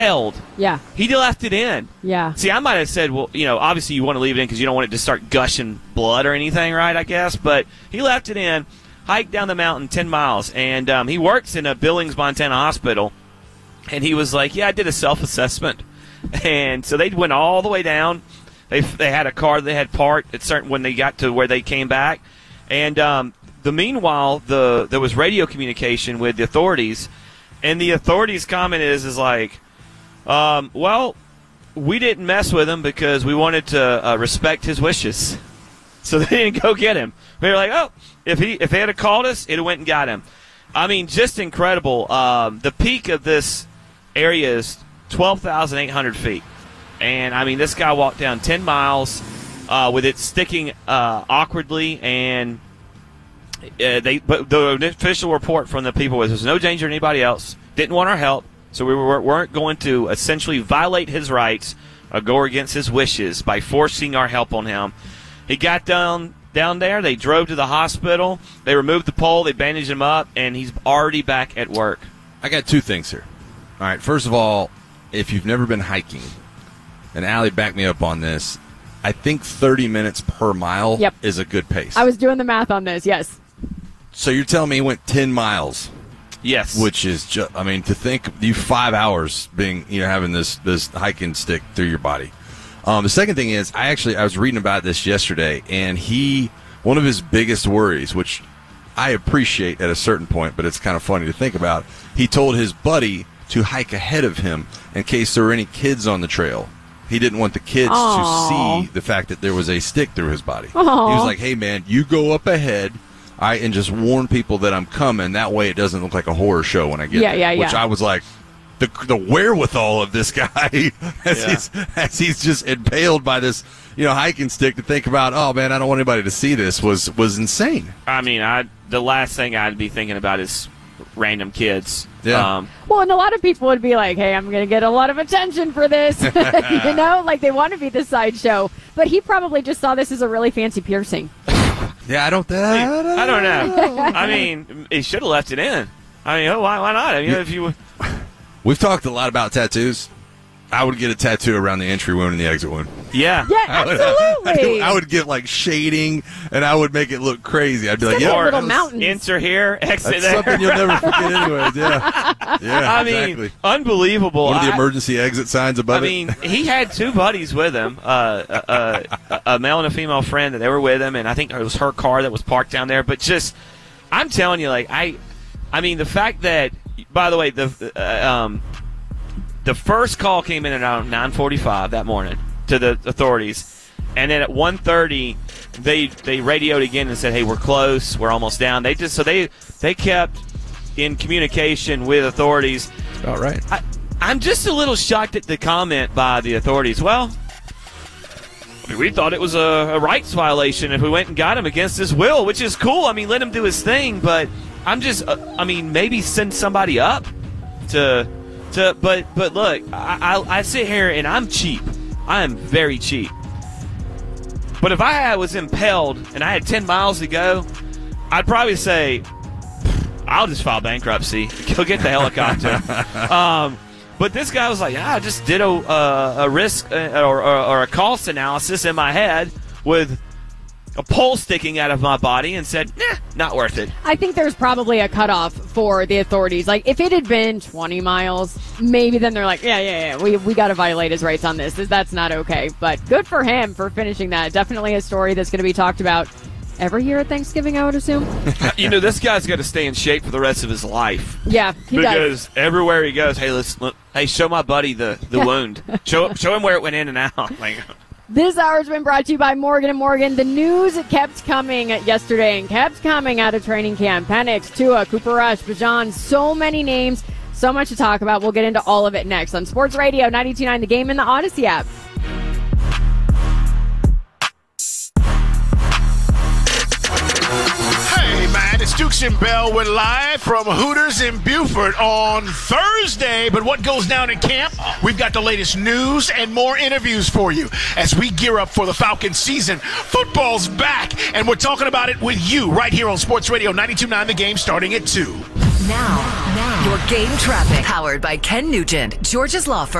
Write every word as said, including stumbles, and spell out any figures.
held. Yeah. He left it in. Yeah. See, I might have said, well, you know, obviously you want to leave it in because you don't want it to start gushing blood or anything, right, I guess. But he left it in, hiked down the mountain ten miles, and um, he works in a Billings, Montana hospital. And he was like, yeah, I did a self-assessment. And so they went all the way down. They they had a car they had parked at certain when they got to where they came back. And um, the meanwhile, the there was radio communication with the authorities. And the authorities' comment is, is like, um, well, we didn't mess with him because we wanted to uh, respect his wishes. So they didn't go get him. They were like, oh, if he if they had called us, it went and got him. I mean, just incredible. Um, the peak of this area is twelve thousand eight hundred feet. And, I mean, this guy walked down ten miles uh, with it sticking uh, awkwardly. And uh, they, but the official report from the people was there's no danger to anybody else, didn't want our help, so we were, weren't going to essentially violate his rights or go against his wishes by forcing our help on him. He got down down there. They drove to the hospital. They removed the pole. They bandaged him up, and he's already back at work. I got two things here. All right, first of all, if you've never been hiking, and Allie backed me up on this, I think thirty minutes per mile yep. is a good pace. I was doing the math on this, yes. So you're telling me he went ten miles? Yes. Which is just, I mean, to think you five hours being, you know, having this, this hiking stick through your body. Um, the second thing is, I actually, I was reading about this yesterday, and he, one of his biggest worries, which I appreciate at a certain point, but it's kind of funny to think about, he told his buddy to hike ahead of him in case there were any kids on the trail. He didn't want the kids Aww. to see the fact that there was a stick through his body. Aww. He was like, hey, man, you go up ahead, all right, and just warn people that I'm coming. That way it doesn't look like a horror show when I get yeah, there. Yeah, yeah, Which I was like, the the wherewithal of this guy as, yeah. he's, as he's just impaled by this, you know, hiking stick to think about, oh, man, I don't want anybody to see this was, was insane. I mean, I the last thing I'd be thinking about is random kids. Yeah. Um, well, and a lot of people would be like, hey, I'm going to get a lot of attention for this. You know, like they want to be the sideshow. But he probably just saw this as a really fancy piercing. Yeah, I don't, uh, I don't know. I mean, he should have left it in. I mean, why, why not? I mean, if you. We've talked a lot about tattoos. I would get a tattoo around the entry wound and the exit wound. Yeah. Yeah, I would, absolutely. I, I would get, like, shading, and I would make it look crazy. I'd be like, yeah, little was, mountains. Enter here, exit that's there. something you'll never forget anyways, yeah. Yeah, I exactly. mean, unbelievable. One of the I- emergency exit signs above I it. mean, he had two buddies with him, uh, a, a, a male and a female friend, that they were with him, and I think it was her car that was parked down there. But just, I'm telling you, like, I, I mean, the fact that, by the way, the uh, um, the first call came in at around nine forty-five that morning to the authorities, and then at one thirty they they radioed again and said, "Hey, we're close, we're almost down." They just so they they kept in communication with authorities. All right. I, I'm just a little shocked at the comment by the authorities. Well, I mean, we thought it was a, a rights violation if we went and got him against his will, which is cool. I mean, let him do his thing, but I'm just, uh, I mean, maybe send somebody up to, to. But but look, I, I I sit here and I'm cheap. I am very cheap. But if I was impelled and I had ten miles to go, I'd probably say, I'll just file bankruptcy. Go get the helicopter. um, but this guy was like, yeah, I just did a, uh, a risk uh, or, or, or a cost analysis in my head with a pole sticking out of my body and said, nah, not worth it. I think there's probably a cutoff for the authorities. Like, if it had been twenty miles, maybe then they're like, yeah, yeah, yeah, we, we got to violate his rights on this. That's not okay. But good for him for finishing that. Definitely a story that's going to be talked about every year at Thanksgiving, I would assume. You know, this guy's got to stay in shape for the rest of his life. Yeah, he because does. everywhere he goes, hey, let's look, hey, show my buddy the, the wound. Show show him where it went in and out. Like, this hour has been brought to you by Morgan and Morgan. The news kept coming yesterday and kept coming out of training camp. Penix, Tua, Cooper Rush, Bijan, so many names, so much to talk about. We'll get into all of it next on Sports Radio ninety-two point nine The Game and the Odyssey app. It's Dukes and Bell. We're live from Hooters in Beaufort on Thursday. But what goes down in camp? We've got the latest news and more interviews for you as we gear up for the Falcons season. Football's back, and we're talking about it with you right here on Sports Radio ninety-two point nine The Game, starting at two. Now, now, Your game traffic, powered by Ken Nugent, Georgia's law firm.